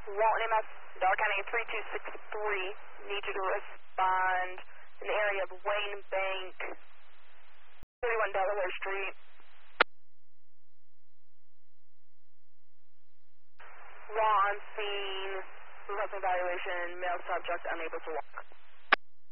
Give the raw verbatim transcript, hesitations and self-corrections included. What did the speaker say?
Walton M S, Dollar County three two six three, need you to respond in the area of Wayne Bank, thirty-one Delaware Street. Raw on scene, results evaluation, male subject unable to walk.